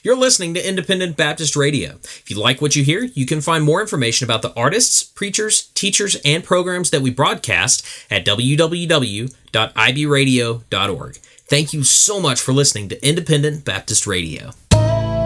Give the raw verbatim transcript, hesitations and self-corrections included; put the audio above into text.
You're listening to Independent Baptist Radio. If you like what you hear, you can find more information about the artists, preachers, teachers, and programs that we broadcast at w w w dot i b radio dot org. Thank you so much for listening to Independent Baptist Radio.